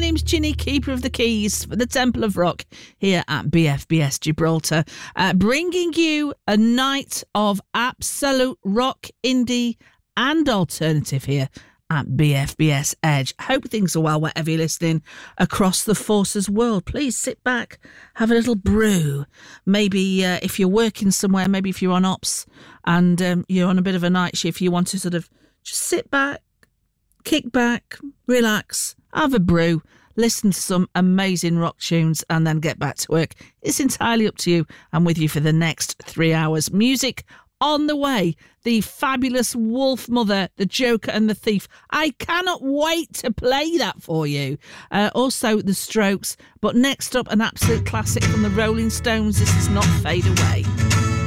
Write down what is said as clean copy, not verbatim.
name's Ginny, keeper of the keys for the Temple of Rock here at BFBS Gibraltar, bringing you a night of absolute rock, indie and alternative here at BFBS Edge. Hope things are well wherever you're listening across the Forces world. Please sit back, have a little brew. Maybe if you're working somewhere, maybe if you're on ops and you're on a bit of a night shift, you want to sort of just sit back, kick back, relax, have a brew, listen to some amazing rock tunes and then get back to work. It's entirely up to you. I'm with you for the next 3 hours. Music on the way. The fabulous Wolf Mother, The Joker and the Thief. I cannot wait to play that for you. Also The Strokes. But next up, an absolute classic from the Rolling Stones. This is not Fade Away.